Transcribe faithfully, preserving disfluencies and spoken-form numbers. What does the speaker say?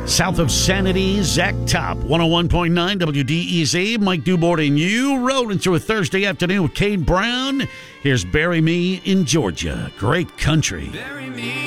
South of Sanity, Zach Top, one oh one point nine W D E Z. Mike Dubort and you rolling through a Thursday afternoon with Cade Brown. Here's Bury Me in Georgia. Great country. Bury me